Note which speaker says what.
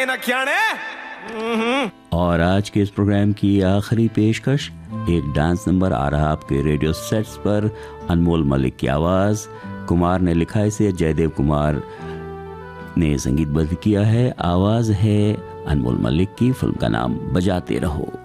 Speaker 1: नखियाने।
Speaker 2: और आज के इस प्रोग्राम की आखिरी पेशकश, एक डांस नंबर आ रहा आपके रेडियो सेट्स पर। अनमोल मलिक की आवाज, कुमार ने लिखा है इसे, जयदेव कुमार ने संगीतबद्ध किया है। आवाज है अनमोल मलिक की। फिल्म का नाम बजाते रहो।